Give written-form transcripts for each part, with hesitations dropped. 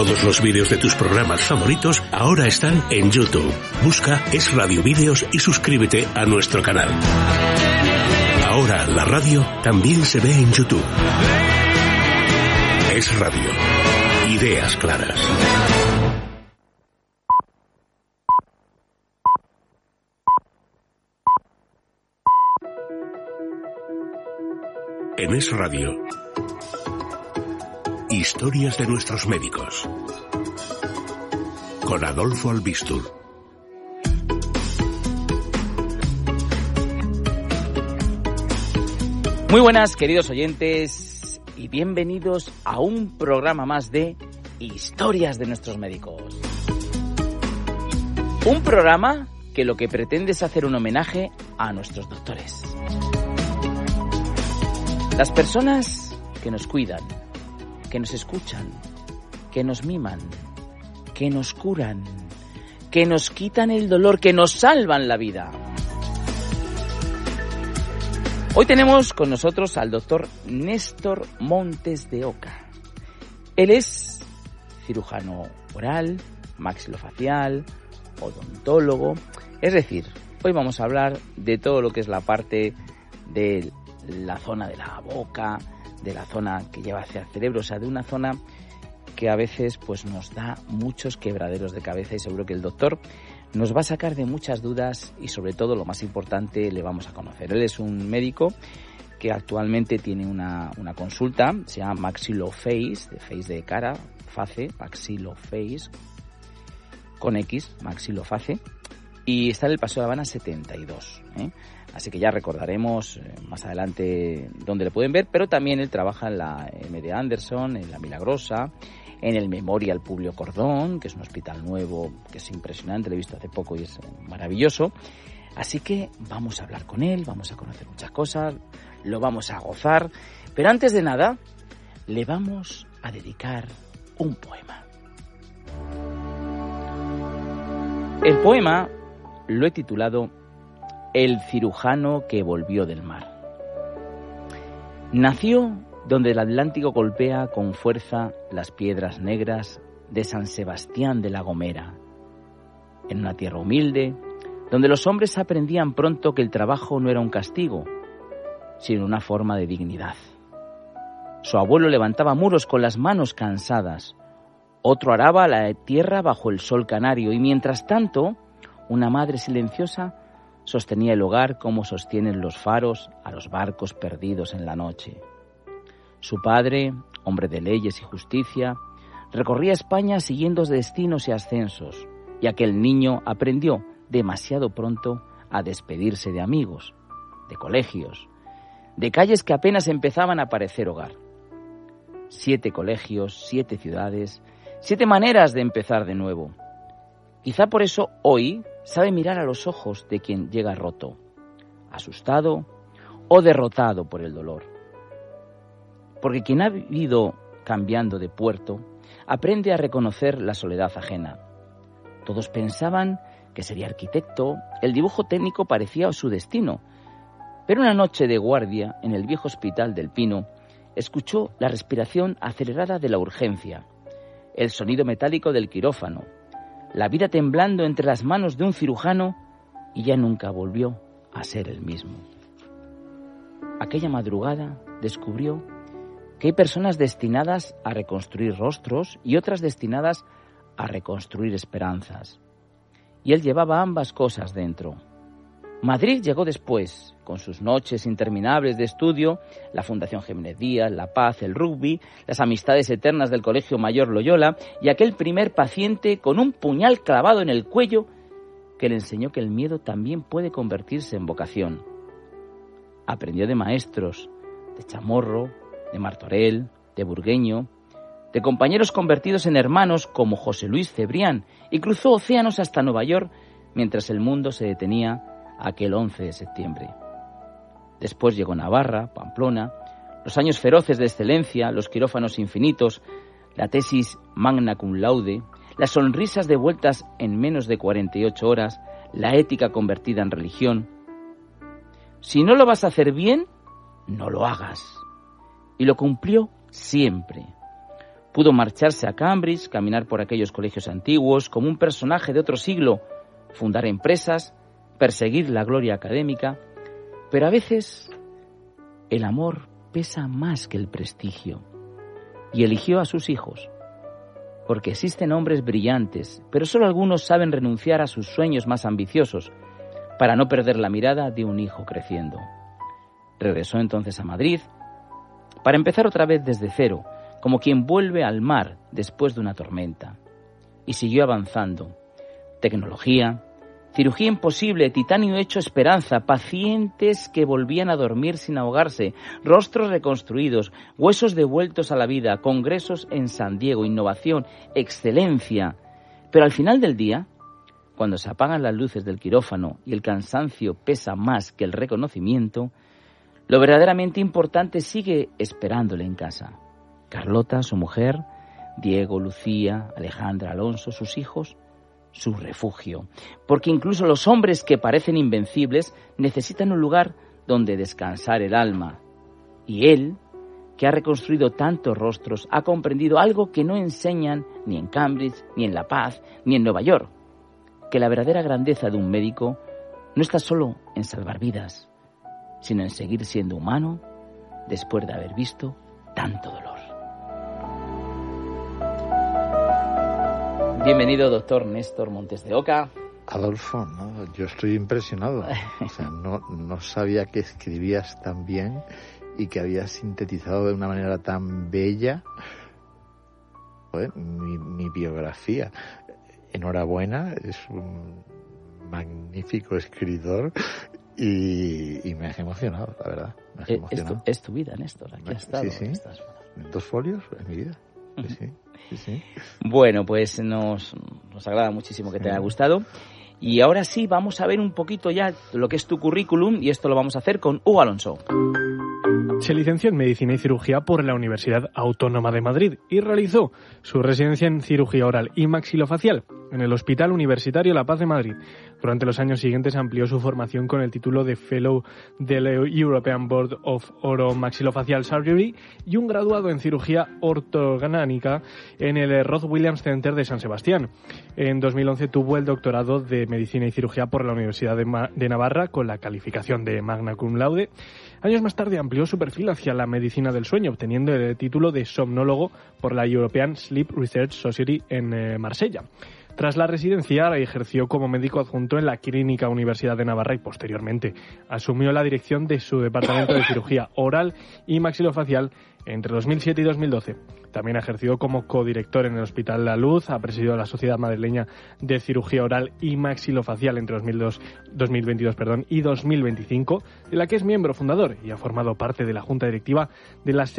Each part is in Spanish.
Todos los vídeos de tus programas favoritos ahora están en YouTube. Busca Es Radio Vídeos y suscríbete a nuestro canal. Ahora la radio también se ve en YouTube. Es Radio. Ideas claras. En Es Radio. Historias de nuestros médicos. Con Adolfo Albistur. Muy buenas, queridos oyentes, y bienvenidos a un programa más de Historias de nuestros médicos. Un programa que lo que pretende es hacer un homenaje a nuestros doctores. Las personas que nos cuidan, que nos escuchan, que nos miman, que nos curan, que nos quitan el dolor, que nos salvan la vida. Hoy tenemos con nosotros al doctor Néstor Montes de Oca. Él es cirujano oral, maxilofacial, odontólogo. Es decir, hoy vamos a hablar de todo lo que es la parte de la zona de la boca, de la zona que lleva hacia el cerebro, o sea, de una zona que a veces pues nos da muchos quebraderos de cabeza, y seguro que el doctor nos va a sacar de muchas dudas y, sobre todo, lo más importante, le vamos a conocer. Él es un médico que actualmente tiene una consulta, se llama Maxilloface, de face de cara, face, Maxilloface, con X, Maxilloface, y está en el Paseo de La Habana 72, Así que ya recordaremos más adelante dónde le pueden ver, pero también él trabaja en la MD Anderson, en la Milagrosa, en el Memorial Publio Cordón, que es un hospital nuevo, que es impresionante, lo he visto hace poco y es maravilloso. Así que vamos a hablar con él, vamos a conocer muchas cosas, lo vamos a gozar, pero antes de nada, le vamos a dedicar un poema. El poema lo he titulado El cirujano que volvió del mar. Nació donde el Atlántico golpea con fuerza las piedras negras de San Sebastián de la Gomera, en una tierra humilde, donde los hombres aprendían pronto que el trabajo no era un castigo, sino una forma de dignidad. Su abuelo levantaba muros con las manos cansadas, otro araba la tierra bajo el sol canario, y mientras tanto, una madre silenciosa sostenía el hogar como sostienen los faros a los barcos perdidos en la noche. Su padre, hombre de leyes y justicia, recorría España siguiendo destinos y ascensos, y aquel niño aprendió demasiado pronto a despedirse de amigos, de colegios, de calles que apenas empezaban a parecer hogar. 7 colegios, 7 ciudades, 7 maneras de empezar de nuevo. Quizá por eso hoy sabe mirar a los ojos de quien llega roto, asustado o derrotado por el dolor. Porque quien ha vivido cambiando de puerto aprende a reconocer la soledad ajena. Todos pensaban que sería arquitecto, el dibujo técnico parecía su destino, pero una noche de guardia en el viejo hospital del Pino escuchó la respiración acelerada de la urgencia, el sonido metálico del quirófano, la vida temblando entre las manos de un cirujano, y ya nunca volvió a ser el mismo. Aquella madrugada descubrió que hay personas destinadas a reconstruir rostros y otras destinadas a reconstruir esperanzas. Y él llevaba ambas cosas dentro. Madrid llegó después, con sus noches interminables de estudio, la Fundación Jiménez Díaz, La Paz, el rugby, las amistades eternas del Colegio Mayor Loyola y aquel primer paciente con un puñal clavado en el cuello que le enseñó que el miedo también puede convertirse en vocación. Aprendió de maestros, de Chamorro, de Martorell, de Burgueño, de compañeros convertidos en hermanos como José Luis Cebrián, y cruzó océanos hasta Nueva York mientras el mundo se detenía aquel 11 de septiembre. Después llegó Navarra, Pamplona, los años feroces de excelencia, los quirófanos infinitos, la tesis magna cum laude, las sonrisas devueltas en menos de 48 horas, la ética convertida en religión. Si no lo vas a hacer bien, no lo hagas. Y lo cumplió siempre. Pudo marcharse a Cambridge, caminar por aquellos colegios antiguos, como un personaje de otro siglo, fundar empresas, perseguir la gloria académica, pero a veces el amor pesa más que el prestigio, y eligió a sus hijos, porque existen hombres brillantes, pero solo algunos saben renunciar a sus sueños más ambiciosos para no perder la mirada de un hijo creciendo. Regresó entonces a Madrid para empezar otra vez desde cero, como quien vuelve al mar después de una tormenta, y siguió avanzando. Tecnología, cirugía imposible, titanio hecho esperanza, pacientes que volvían a dormir sin ahogarse, rostros reconstruidos, huesos devueltos a la vida, congresos en San Diego, innovación, excelencia. Pero al final del día, cuando se apagan las luces del quirófano y el cansancio pesa más que el reconocimiento, lo verdaderamente importante sigue esperándole en casa. Carlota, su mujer, Diego, Lucía, Alejandra, Alonso, sus hijos, su refugio. Porque incluso los hombres que parecen invencibles necesitan un lugar donde descansar el alma. Y él, que ha reconstruido tantos rostros, ha comprendido algo que no enseñan ni en Cambridge, ni en La Paz, ni en Nueva York. Que la verdadera grandeza de un médico no está solo en salvar vidas, sino en seguir siendo humano después de haber visto tanto dolor. Bienvenido, doctor Néstor Montes de Oca. Adolfo, ¿no? Yo estoy impresionado. O sea, no sabía que escribías tan bien y que habías sintetizado de una manera tan bella mi biografía. Enhorabuena, es un magnífico escritor y me has emocionado, la verdad. Me has emocionado. Es tu vida, Néstor. Aquí has estado. Sí. ¿En 2 folios? Es mi vida. Sí. Bueno, pues nos agrada muchísimo que te haya gustado. Y ahora sí, vamos a ver un poquito ya lo que es tu currículum, y esto lo vamos a hacer con Hugo Alonso. Se licenció en Medicina y Cirugía por la Universidad Autónoma de Madrid y realizó su residencia en Cirugía Oral y Maxilofacial en el Hospital Universitario La Paz de Madrid. Durante los años siguientes amplió su formación con el título de Fellow del European Board of Oromaxilofacial Surgery y un graduado en Cirugía Ortogánica en el Roth Williams Center de San Sebastián. En 2011 tuvo el doctorado de Medicina y Cirugía por la Universidad de Navarra con la calificación de Magna Cum Laude. Años más tarde amplió su perfil hacia la medicina del sueño, obteniendo el título de somnólogo por la European Sleep Research Society en Marsella. Tras la residencia, ejerció como médico adjunto en la Clínica Universidad de Navarra y posteriormente asumió la dirección de su departamento de cirugía oral y maxilofacial entre 2007 y 2012. También ha ejercido como codirector en el Hospital La Luz, ha presidido la Sociedad Madrileña de Cirugía Oral y Maxilofacial entre 2022 y 2025, de la que es miembro fundador y ha formado parte de la Junta Directiva de la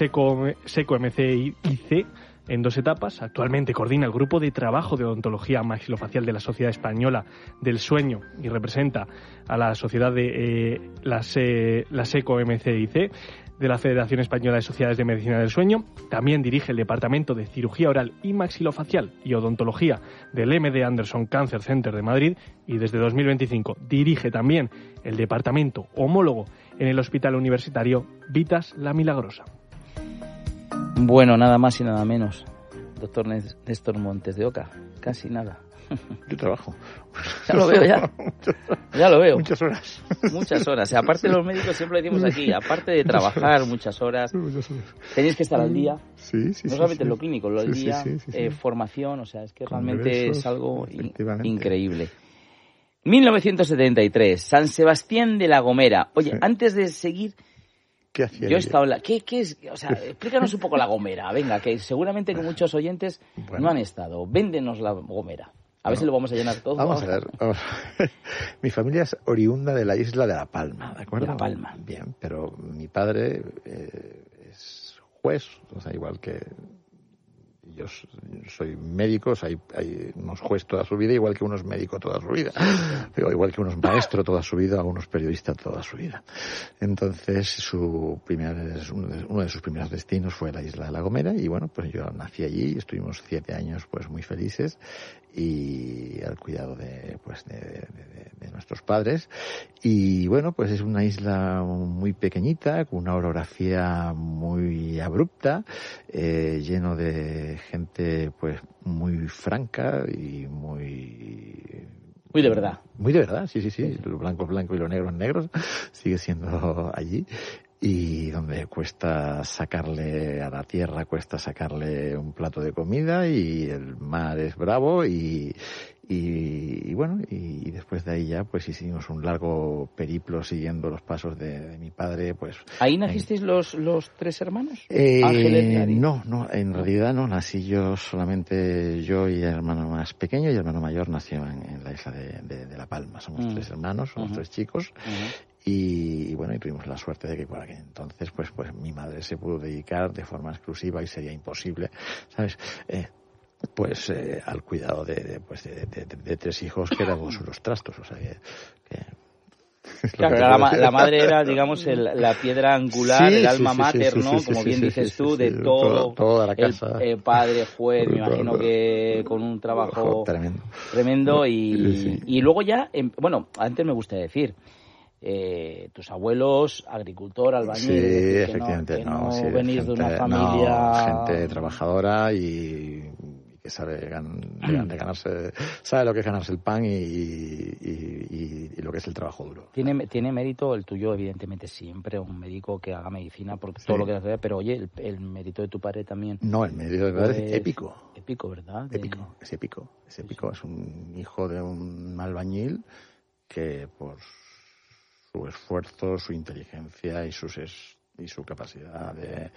SECO-MCIC en 2 etapas. Actualmente coordina el Grupo de Trabajo de Odontología Maxilofacial de la Sociedad Española del Sueño y representa a la sociedad de la SECO-MCIC de la Federación Española de Sociedades de Medicina del Sueño. También dirige el Departamento de Cirugía Oral y Maxilofacial y Odontología del MD Anderson Cancer Center de Madrid y desde 2025 dirige también el Departamento Homólogo en el Hospital Universitario Vitas La Milagrosa. Bueno, nada más y nada menos, doctor Néstor Montes de Oca. Casi nada. Yo trabajo. Ya lo veo, ya. Ya lo veo. Muchas horas. Muchas horas. Aparte los médicos siempre lo decimos aquí, aparte de trabajar muchas horas, tenéis que estar al día. Sí. No solamente en lo clínico, lo del día, formación, o sea, es que realmente es algo increíble. 1973, San Sebastián de la Gomera. Oye, antes de seguir... ¿Qué hacía? Yo he estado ¿Qué es? O sea, explícanos un poco la Gomera. Venga, que seguramente que muchos oyentes no han estado. Véndenos la Gomera. A ver si lo vamos a llenar todo. Vamos a ver. Mi familia es oriunda de la isla de La Palma, ¿de acuerdo? La Palma. Bien, pero mi padre es juez, o sea, igual que soy médico, hay unos juez toda su vida, igual que uno es médico toda su vida, igual que uno es maestro toda su vida, o uno es periodista toda su vida. Entonces, uno de sus primeros destinos fue la isla de La Gomera, y bueno, pues yo nací allí, estuvimos 7 años pues muy felices, y al cuidado de nuestros padres. Y bueno, pues es una isla muy pequeñita, con una orografía muy abrupta, lleno de gente pues muy franca y muy de verdad. Muy de verdad, sí. Lo blanco es blanco y lo negro es negro, sigue siendo allí. Y donde cuesta sacarle a la tierra, cuesta sacarle un plato de comida, y el mar es bravo, y bueno, y después de ahí ya pues hicimos un largo periplo siguiendo los pasos de mi padre. Pues ¿ahí nacisteis los 3 hermanos? No, en realidad no, nací yo solamente, yo y el hermano más pequeño, y el hermano mayor nació en la isla de La Palma. Somos 3 hermanos, somos 3 chicos. Y bueno, y tuvimos la suerte de que por aquel entonces pues mi madre se pudo dedicar de forma exclusiva, y sería imposible, ¿sabes?, al cuidado de 3 hijos que éramos unos trastos, o sea que claro, la madre era, digamos, la piedra angular, el alma mater, ¿no? Como bien dices tú, de toda la casa. El padre fue, me imagino que con un trabajo tremendo y luego ya, bueno, antes me gusta decir, tus abuelos, agricultor, albañil. Sí, efectivamente, que no venís de una familia... No, gente trabajadora y que sabe de ganarse, sabe lo que es ganarse el pan y lo que es el trabajo duro. Tiene mérito el tuyo, evidentemente, siempre un médico que haga medicina, porque todo lo que hace, pero oye, el mérito de tu padre también. No, el mérito de tu padre es épico. Épico, ¿verdad? Es épico. Es un hijo de un albañil que por su esfuerzo, su inteligencia y su capacidad de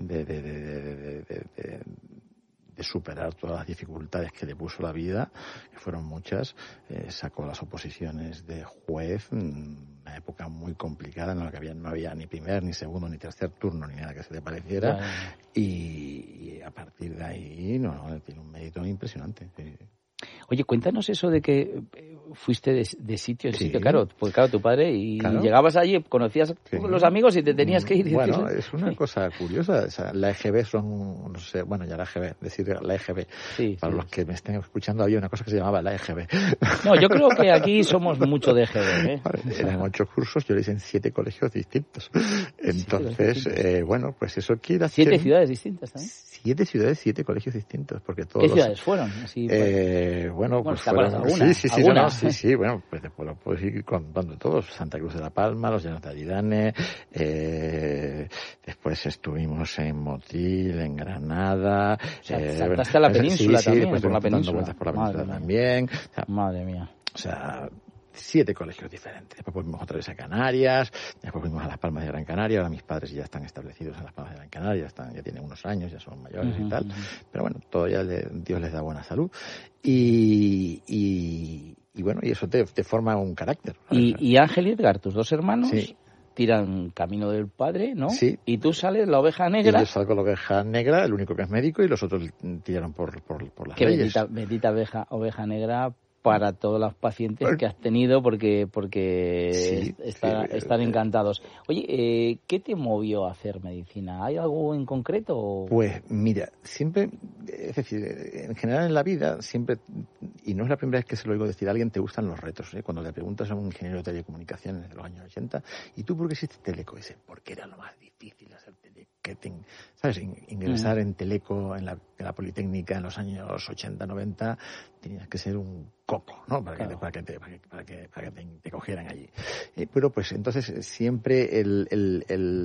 superar todas las dificultades que le puso la vida, que fueron muchas, sacó las oposiciones de juez en una época muy complicada en la que no había ni primer, ni segundo, ni tercer turno, ni nada que se le pareciera, y a partir de ahí tiene un mérito impresionante. Sí. Oye, cuéntanos eso de que fuiste de sitio en sitio, claro, porque claro, tu padre, y llegabas allí, conocías los amigos y te tenías que ir. Bueno, es una cosa curiosa, o sea, la EGB son, no sé, bueno, ya la EGB, decir la EGB, para los que me estén escuchando, había una cosa que se llamaba la EGB. No, yo creo que aquí somos mucho de EGB, ¿eh? Eran 8 cursos, yo lo hice en 7 colegios distintos. Entonces, bueno, pues eso quiere hacer... 7 ciudades distintas también. 7 ciudades, 7 colegios distintos, porque todos... ¿Qué ciudades fueron? Así, bueno, pues fueron... ¿alguna? Sí, bueno, pues después lo puedo ir contando todos. Santa Cruz de la Palma, los Llanos de Aridane, después estuvimos en Motril, en Granada... saltaste a la península también, después por la península. Vueltas por la península también. O sea, madre mía. O sea... 7 colegios diferentes. Después volvimos otra vez a Canarias, después volvimos a Las Palmas de Gran Canaria. Ahora mis padres ya están establecidos en Las Palmas de Gran Canaria, ya tienen unos años, ya son mayores y tal. Pero bueno, todavía Dios les da buena salud. Y bueno, y eso te forma un carácter. Y Ángel y Edgar, tus 2 hermanos, tiran camino del padre, ¿no? Sí. Y tú sales la oveja negra. Y yo salgo la oveja negra, el único que es médico, y los otros tiraron por las leyes. Bendita oveja negra para todos los pacientes que has tenido, porque están encantados. Oye, ¿qué te movió a hacer medicina? ¿Hay algo en concreto? Pues mira, siempre, es decir, en general en la vida, siempre, y no es la primera vez que se lo oigo decir a alguien, te gustan los retos. Cuando le preguntas a un ingeniero de telecomunicaciones de los años 80, ¿y tú por qué hiciste teleco? Dice, porque era lo más difícil hacer teleco. ¿Sabes? Ingresar en teleco, en la Politécnica en los años 80, 90, tenías que ser un coco, ¿no? Para que te cogieran allí. Pero pues entonces siempre los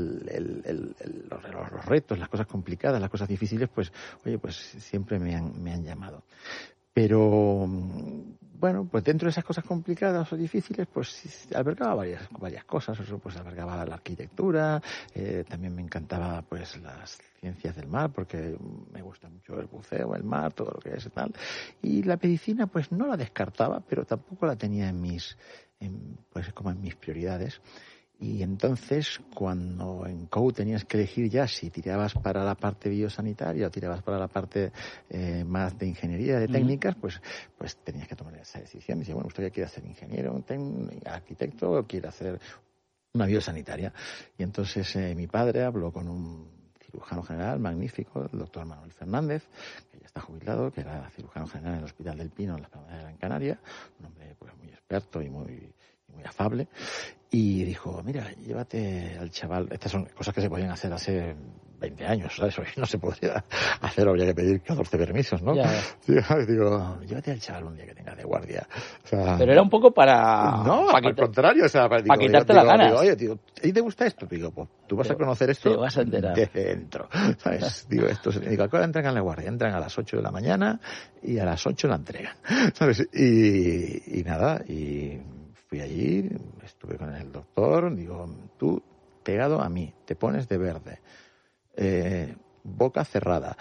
retos, las cosas complicadas, las cosas difíciles, pues oye, pues siempre me han llamado. Pero bueno, pues dentro de esas cosas complicadas o difíciles, pues albergaba varias cosas. Eso pues albergaba la arquitectura, también me encantaba pues las ciencias del mar, porque me gusta mucho el buceo, el mar, todo lo que es y tal. Y la medicina pues no la descartaba, pero tampoco la tenía en mis prioridades. Y entonces, cuando en COU tenías que elegir ya si tirabas para la parte biosanitaria o tirabas para la parte más de ingeniería, de técnicas, pues tenías que tomar esa decisión. Dice, bueno, ¿usted qué quiere hacer? ¿Ingeniero, arquitecto o quiere hacer una biosanitaria? Y entonces mi padre habló con un cirujano general magnífico, el doctor Manuel Fernández, que ya está jubilado, que era cirujano general en el Hospital del Pino, en la Palma de Gran Canaria, un hombre pues muy experto y muy afable, y dijo, mira, llévate al chaval. Estas son cosas que se podían hacer hace 20 años, ¿sabes? Hoy no se podría hacer, habría que pedir 14 permisos, ¿no? Ya. Digo, llévate al chaval un día que tengas de guardia. O sea, pero era un poco para... No, al contrario, o sea, para quitarte las ganas. Oye, tío, ¿y te gusta esto? Digo, pues tú vas a conocer esto te vas a enterar desde dentro, ¿sabes? Digo, ¿a qué hora entran a la guardia? Entran a las 8 de la mañana y a las 8 la entregan, ¿sabes? Y nada, y fui allí, estuve con el doctor, digo, tú pegado a mí, te pones de verde, boca cerrada,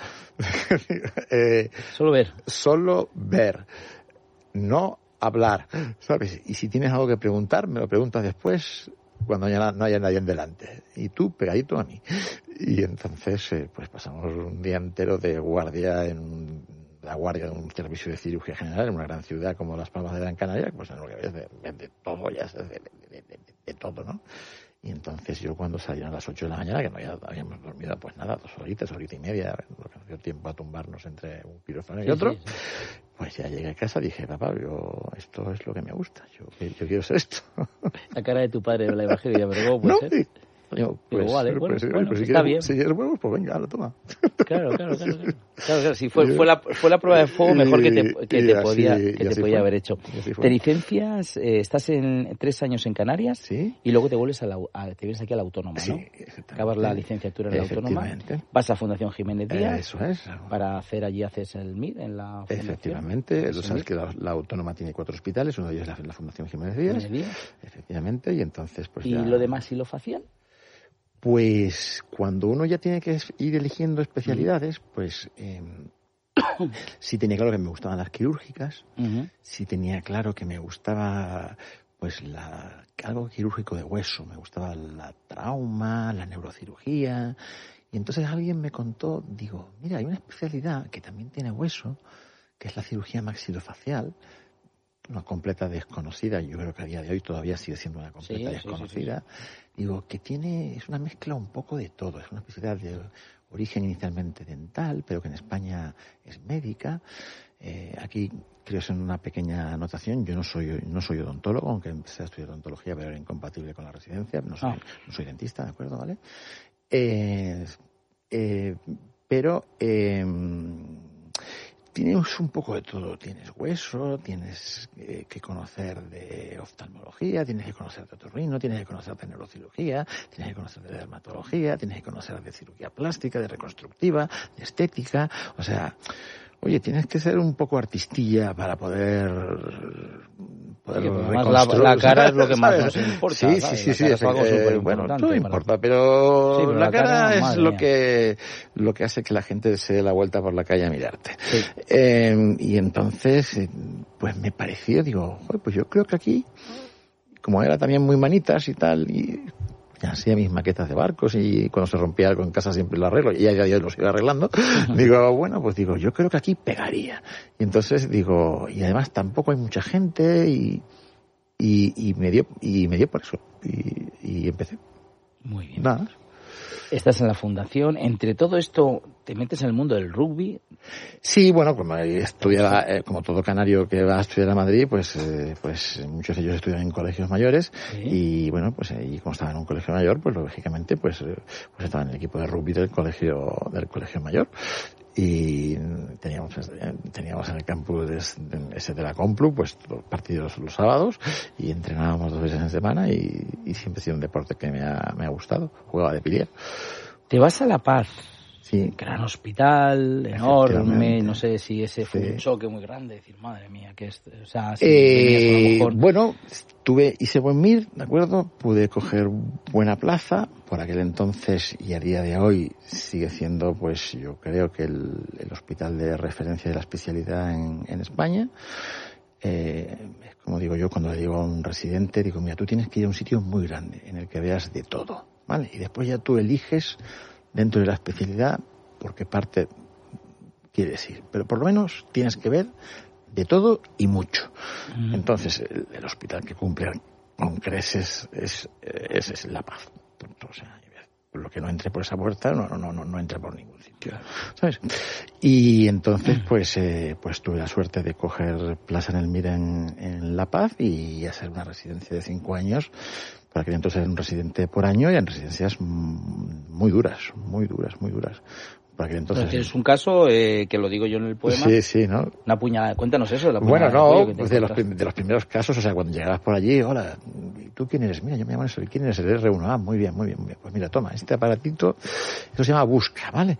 solo ver, no hablar, ¿sabes? Y si tienes algo que preguntar, me lo preguntas después, cuando no haya nadie en delante, y tú pegadito a mí. Y entonces pues pasamos un día entero de guardia la guardia de un servicio de cirugía general en una gran ciudad como Las Palmas de Gran Canaria, pues en lo que ves de todo, ya de todo, ¿no? Y entonces yo cuando salieron a las 8 de la mañana, que no habíamos dormido pues nada, 2 horitas, horita y media, lo que nos dio tiempo a tumbarnos entre un quirófano y otro, pues ya llegué a casa y dije, papá, esto es lo que me gusta, yo quiero ser esto. La cara de tu padre en la imagen, pero ¿cómo puede ser? Digo, igual, pues está bien. Si quieres huevos, pues venga, lo toma. Claro. Si fue la prueba de fuego mejor que te podía haber hecho. Te licencias, estás en 3 años en Canarias, ¿sí? Y luego te vuelves te vienes aquí a la Autónoma, ¿no? Sí, acabas la licenciatura en la Autónoma, vas a Fundación Jiménez Díaz, eso es, para hacer allí haces el MIR en la Fundación. Efectivamente, tú sabes que la Autónoma tiene 4 hospitales, uno de ellos es la Fundación Jiménez Díaz, efectivamente, y entonces pues ¿Y lo de maxilofacial? Pues cuando uno ya tiene que ir eligiendo especialidades, pues sí tenía claro que me gustaban las quirúrgicas, sí tenía claro que me gustaba pues algo quirúrgico de hueso, me gustaba la trauma, la neurocirugía, y entonces alguien me contó, digo, mira, hay una especialidad que también tiene hueso, que es la cirugía maxilofacial, una completa desconocida, yo creo que a día de hoy todavía sigue siendo una completa desconocida. Sí. Digo, que es una mezcla un poco de todo, es una especialidad de origen inicialmente dental, pero que en España es médica. Aquí creo que es una pequeña anotación, yo no soy odontólogo, aunque empecé a estudiar odontología, pero era incompatible con la residencia, no soy dentista, ¿de acuerdo? ¿Vale? Pero tienes un poco de todo, tienes hueso, tienes que conocer de oftalmología, tienes que conocer de otorrino, tienes que conocer de neurocirugía, tienes que conocer de dermatología, tienes que conocer de cirugía plástica, de reconstructiva, de estética, o sea, oye, tienes que ser un poco artistilla para poder reconstruir. La cara es lo que más nos importa. Sí. Es algo bueno, todo importa, pero la cara es lo que hace que la gente se dé la vuelta por la calle a mirarte. Sí. Y entonces, pues me pareció, digo, pues yo creo que aquí, como era también muy manitas y tal, y hacía mis maquetas de barcos y cuando se rompía algo en casa siempre lo arreglo y ya los iba arreglando. Digo, yo creo que aquí pegaría. Y entonces digo, y además tampoco hay mucha gente y me dio por eso. Y empecé. Muy bien. Nada. Estás en la fundación. Entre todo esto, ¿te metes en el mundo del rugby? Sí, bueno, como estudiaba, como todo canario que va a estudiar a Madrid, pues muchos de ellos estudian en colegios mayores. ¿Sí? Y bueno, pues ahí como estaba en un colegio mayor, pues lógicamente pues estaba en el equipo de rugby del colegio mayor. Y teníamos en el campus de la Complu pues partidos los sábados y entrenábamos 2 veces en semana y siempre ha sido un deporte que me ha gustado. Jugaba de pilier. Te vas a La Paz. Sí. Gran hospital, enorme, no sé si ese fue un choque muy grande, decir, madre mía, que es, o sea, si a lo mejor... Bueno, hice buen MIR, ¿de acuerdo? Pude coger buena plaza, por aquel entonces y a día de hoy sigue siendo, pues yo creo que el hospital de referencia de la especialidad en España. como digo yo, cuando le digo a un residente, digo, mira, tú tienes que ir a un sitio muy grande en el que veas de todo, ¿vale? Y después ya tú eliges dentro de la especialidad por qué parte quieres ir. Pero por lo menos tienes que ver de todo y mucho. Entonces, el hospital que cumple con creces es La Paz. O sea, lo que no entre por esa puerta no entra por ningún sitio, ¿sabes? Y entonces pues tuve la suerte de coger plaza en el MIR en La Paz y hacer una residencia de 5 años. Por aquel entonces era un residente por año y en residencias muy duras. Por aquel entonces. Tienes un caso que lo digo yo en el poema. Sí, ¿no? Una puñalada. Cuéntanos eso. Bueno, no, pues de los primeros casos, o sea, cuando llegabas por allí, hola, ¿tú quién eres? Mira, yo me llamo eso. ¿Y quién eres? El R1. Ah, muy bien. Pues mira, toma, este aparatito, eso se llama Busca, ¿vale?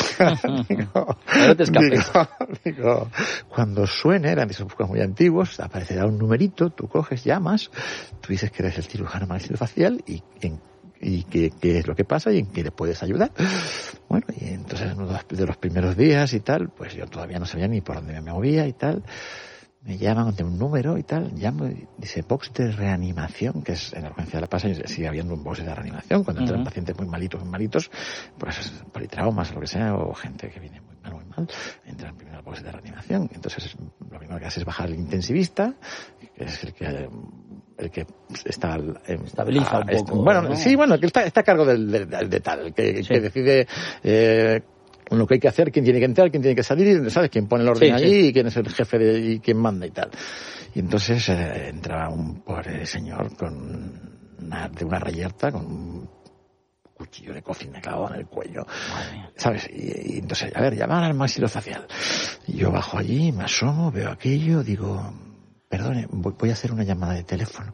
No te escapes. Digo, cuando suene, eran esos buscas muy antiguos, aparecerá un numerito, tú coges, llamas, tú dices que eres el cirujano maxilofacial y qué es lo que pasa y en qué le puedes ayudar. Bueno, y entonces uno de los primeros días y tal, pues yo todavía no sabía ni por dónde me movía y tal. Me llaman de un número y tal, llamo y dice box de reanimación, que es en la urgencia de La Paz, y sigue habiendo un box de reanimación cuando entran pacientes muy malitos, pues politraumas o lo que sea, o gente que viene muy mal, entran primero al box de reanimación. Entonces lo primero que hace es bajar el intensivista, que es el que está estabiliza un poco. Bueno, ¿no? sí, bueno, que está a cargo de tal, que decide lo que hay que hacer, quién tiene que entrar, quién tiene que salir, ¿sabes? Quién pone el orden allí y quién es el jefe y quién manda y tal. Y entonces entraba un pobre señor de una reyerta con un cuchillo de cocina clavado en el cuello, ¿sabes? Y entonces, a ver, llamar al maxilofacial. Y yo bajo allí, me asomo, veo aquello, digo, perdone, voy a hacer una llamada de teléfono.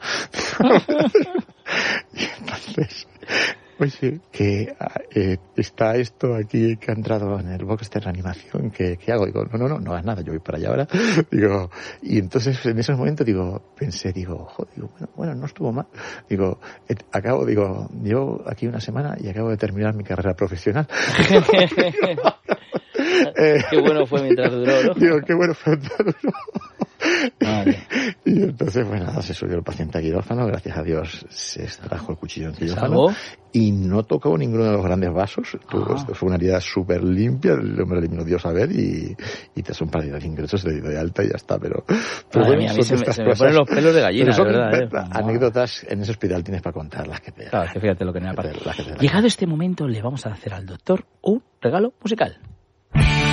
Y entonces, oye, que está esto aquí que ha entrado en el box de reanimación, ¿qué hago? Digo, no hagas nada, yo voy para allá ahora. Digo, y entonces en esos momentos pensé, bueno, no estuvo mal. Digo, llevo aquí una semana y acabo de terminar mi carrera profesional. Qué bueno fue mientras duró, ¿no? Digo, qué bueno fue mientras duró. Vale. Y entonces, bueno, se subió el paciente a quirófano, gracias a Dios se extrajo el cuchillo en quirófano y no tocó ninguno de los grandes vasos. Esto fue una herida súper limpia, el hombre eliminó Dios a ver y te son para de ingresos, te dio de alta y ya está, pero bueno, a mí se me ponen los pelos de gallina, son, ¿verdad? Anécdotas en ese hospital tienes para contar las que te... Claro, que fíjate lo que me ha pasado. Llegado este momento le vamos a hacer al doctor un regalo musical.